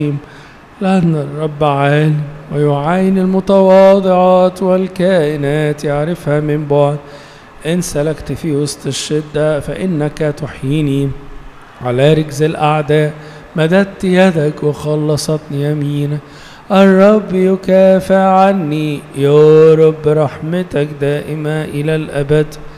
لأن الرب عالم ويعاين المتواضعات والكائنات يعرفها من بعد. إن سلكت في وسط الشدة فإنك تحييني. على رجز الأعداء مددت يدك وخلصتني يمينك. الرب يكافئ عني، يا رب رحمتك دائمة إلى الأبد.